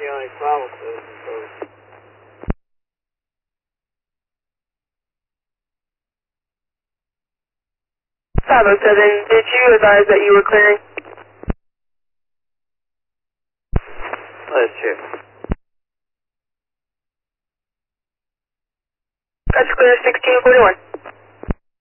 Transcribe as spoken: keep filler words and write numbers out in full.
the only problem with it, so. five oh seven, did you advise that you were clearing? Let's check. That's clear, sixteen forty-one.